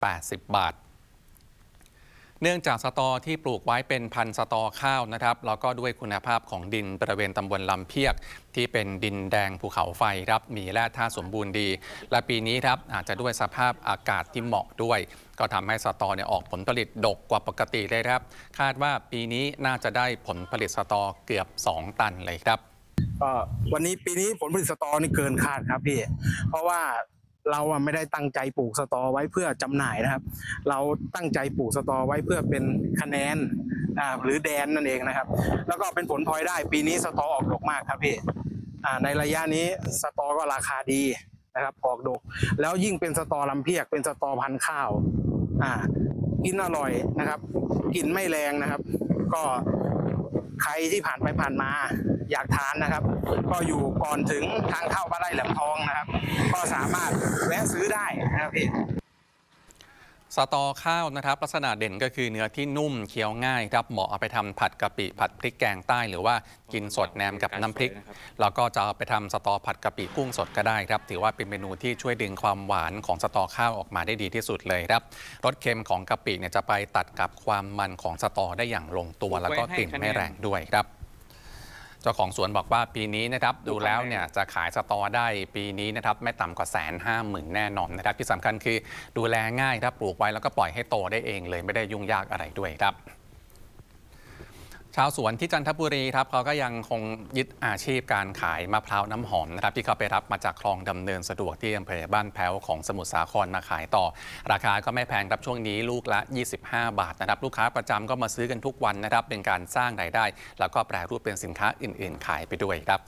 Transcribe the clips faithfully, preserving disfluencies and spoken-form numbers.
แปดสิบบาทเนื่องจากสตอที่ปลูกไว้เป็นพันธุ์สตอข้าวนะครับแล้วก็ด้วยคุณภาพของดินบริเวณตำบลลำเพียกที่เป็นดินแดงภูเขาไฟครับมีแร่ธาตุสมบูรณ์ดีและปีนี้ครับอาจจะด้วยสภาพอากาศที่เหมาะด้วยก็ทำให้สตอเนี่ยออกผลผลิตดกกว่าปกติเลยครับคาดว่าปีนี้น่าจะได้ผลผลิตสตอเกือบสองตันเลยครับก็วันนี้ปีนี้ผลผลิตสตอนี่เกินคาดครับพี่เพราะว่าเราไม่ได้ตั้งใจปลูกสตอไว้เพื่อจำหน่ายนะครับเราตั้งใจปลูกสตอไว้เพื่อเป็นคะแนนอ่าหรือแดนนั่นเองนะครับแล้วก็เป็นผลพลอยได้ปีนี้สตอออกดกมากครับพี่อ่าในระยะนี้สตอก็ราคาดีนะครับออกดกแล้วยิ่งเป็นสตอลำเพียกเป็นสตอพันธุ์ข้าวอ่ากินอร่อยนะครับกินไม่แรงนะครับก็ใครที่ผ่านไปผ่านมาอยากทานนะครับก็อยู่ก่อนถึงทางเข้าบ้านไร่แหลมทองนะครับก็สามารถแวะซื้อได้นะครับพี่สตอข้าวนะครับลักษณะเด่นก็คือเนื้อที่นุ่มเคี้ยวง่ายครับเหมาะเอาไปทำผัดกะปิผัดพริกแกงใต้หรือว่ากินสดแนมกับน้ำพริกแล้วก็จะเอาไปทำสตอผัดกะปิกุ้งสดก็ได้ครับถือว่าเป็นเมนูที่ช่วยดึงความหวานของสตอข้าวออกมาได้ดีที่สุดเลยครับรสเค็มของกะปิเนี่ยจะไปตัดกับความมันของสตอได้อย่างลงตัวแล้วก็กลิ่นไม่แรงด้วยครับเจ้าของสวนบอกว่าปีนี้นะครับดูแล้วเนี่ยจะขายสตอได้ปีนี้นะครับไม่ต่ำกว่าแสนห้าหมื่นแน่นอนนะครับที่สำคัญคือดูแลง่ายครับปลูกไว้แล้วก็ปล่อยให้โตได้เองเลยไม่ได้ยุ่งยากอะไรด้วยครับชาวสวนที่จันทบุรีครับเขาก็ยังคงยึดอาชีพการขายมะพร้าวน้ำหอมนะครับที่เขาไปรับมาจากคลองดำเนินสะดวกที่อำเภอบ้านแพ้วของสมุทรสาครมาขายต่อราคาก็ไม่แพงครับช่วงนี้ลูกละยี่สิบห้าบาทนะครับลูกค้าประจำก็มาซื้อกันทุกวันนะครับเป็นการสร้างรายได้แล้วก็แปรรูปเป็นสินค้าอื่นๆขายไปด้วยครับ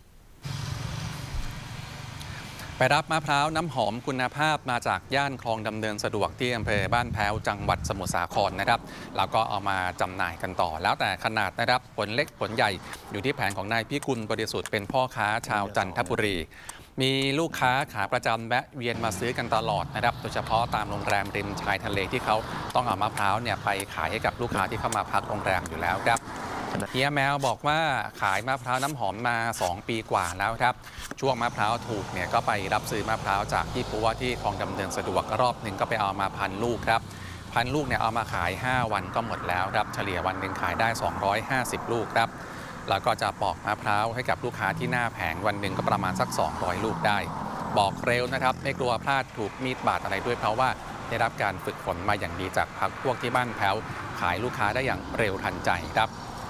ไปรับมะพร้าวน้ำหอมคุณภาพมาจากย่านคลองดำเนินสะดวกที่อำเภอบ้านแพ้วจังหวัดสมุทรสาครนะครับแล้วก็เอามาจำหน่ายกันต่อแล้วแต่ขนาดนะครับผลเล็กผลใหญ่อยู่ที่แผงของนายพิกุลบริสุทธิ์เป็นพ่อค้าชาวจันทบุรีมีลูกค้าขาประจำแวะเวียนมาซื้อกันตลอดนะครับโดยเฉพาะตามโรงแรมริมชายทะเลที่เขาต้องเอามะพร้าวเนี่ยไปขายให้กับลูกค้าที่เข้ามาพักโรงแรมอยู่แล้วครับเฮียแมวบอกว่าขายมะพร้าวน้ำหอมมาสองปีกว่าแล้วครับช่วงมะพร้าวถูกเนี่ยก็ไปรับซื้อมะพร้าวจากที่ปัวที่คลองดำเนินสะดวกรอบหนึ่งก็ไปเอามาพันลูกครับพันลูกเนี่ยเอามาขายห้าวันก็หมดแล้วครับเฉลี่ยวันหนึ่งขายได้สองร้อยห้าสิบลูกครับแล้วก็จะปอกมะพร้าวให้กับลูกค้าที่หน้าแผงวันหนึ่งก็ประมาณสักสองร้อยลูกได้บอกเร็วนะครับไม่กลัวพลาดถูกมีดบาดอะไรด้วยเพราะว่าได้รับการฝึกฝนมาอย่างดีจากพรรคพวกที่บ้านแพ้วขายลูกค้าได้อย่างเร็วทันใจครับ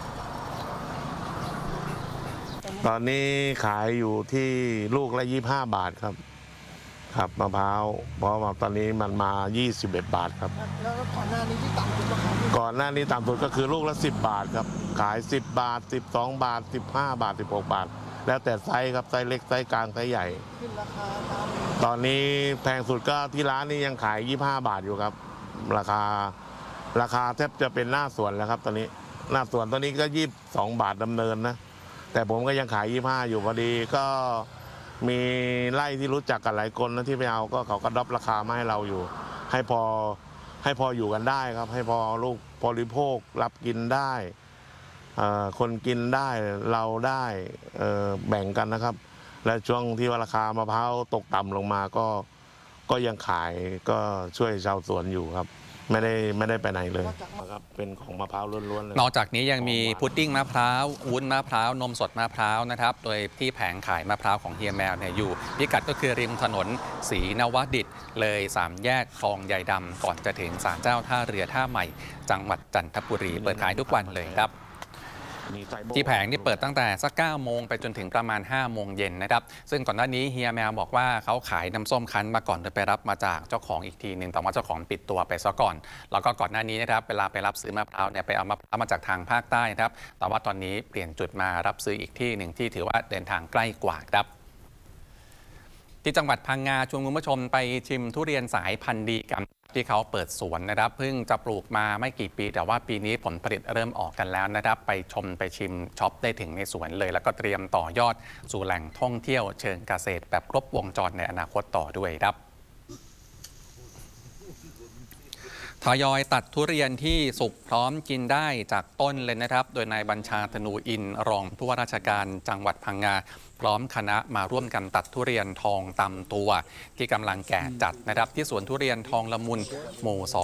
ตอนนี้ขายอยู่ที่ลูกละยี่สิบห้าบาทครับครับมะพร้าวเพราะว่าตอนนี้มันมายี่สิบเอ็ดบาทครับแล้วก่อนหน้านี้ที่ต่ำสุดก่อนหน้านี้ต่ำสุดก็คือลูกละสิบบาทครับขายสิบบาทสิบสองบาทสิบห้าบาทสิบหกบาทแล้วแต่ไซส์ครับไซส์เล็กไซส์กลางไซส์ใหญ่ขึ้นราคาตอนนี้แพงสุดก็ที่ร้านนี้ยังขายยี่สิบห้าบาทอยู่ครับราคาราคาแทบจะเป็นหน้าสวนแล้วครับตอนนี้หน้าสวนตอนนี้ก็ยี่สิบสองบาทดำเนินนะแต่ผมก็ยังขายยี่สิบห้าอยู่พอดีก็มีไล่ที่รู้จักกันหลายคนนะที่ไปเอาก็เขาก็ดรอปราคามาให้เราอยู่ให้พอให้พออยู่กันได้ครับให้พอลูกบริโภครับกินได้คนกินได้เราได้แบ่งกันนะครับและช่วงที่ราคามะพร้าวตกต่ำลงมาก็ก็ยังขายก็ช่วยชาวสวนอยู่ครับไม่ได้ไม่ได้ไปไหนเลยครับเป็นของมะพร้าวล้วนๆเลยนอกจากนี้ยังมีพุดดิ้งมะพร้าววุ้นมะพร้าวนมสดมะพร้าวนะครับโดยที่แผงขายมะพร้าวของเฮียแมวเนี่ยอยู่พิกัดก็คือริมถนนศรีนวดิษฐ์เลยสามแยกคลองใหญ่ดำก่อนจะถึงศาลเจ้าท่าเรือท่าใหม่จังหวัดจันทบุรีเปิดขายทุกวันเลยครับที่แผงนี่เปิดตั้งแต่สักเก้าโมงไปจนถึงประมาณห้าโมงเย็นนะครับซึ่งก่อนหน้านี้เฮียแมวบอกว่าเขาขายน้ำส้มคั้นมาก่อนจะไปรับมาจากเจ้าของอีกทีหนึ่งแต่ว่าเจ้าของปิดตัวไปซะก่อนแล้วก็ก่อนหน้านี้นะครับเวลาไปรับซื้อมะพร้าวเนี่ยไปเอามะพร้าวมาจากทางภาคใต้นะครับแต่ว่าตอนนี้เปลี่ยนจุดมารับซื้ออีกที่หนึ่งที่ถือว่าเดินทางใกล้กว่าครับที่จังหวัดพังงาชวนคุณผู้ชมไปชิมทุเรียนสายพันธุ์ดีกันที่เขาเปิดสวนนะครับเพิ่งจะปลูกมาไม่กี่ปีแต่ว่าปีนี้ผลผลิตเริ่มออกกันแล้วนะครับไปชมไปชิมช็อปได้ถึงในสวนเลยแล้วก็เตรียมต่อยอดสู่แหล่งท่องเที่ยวเชิงเกษตรแบบครบวงจรในอนาคตต่อด้วยครับทยอยตัดทุเรียนที่สุกพร้อมกินได้จากต้นเลยนะครับโดยนายบัญชาธนูอินรองผู้ว่าราชการจังหวัดพังงาพร้อมคณะมาร่วมกันตัดทุเรียนทองตำตัว ที่กำลังแก่จัดนะครับที่สวนทุเรียนทองละมุนหมู่สอง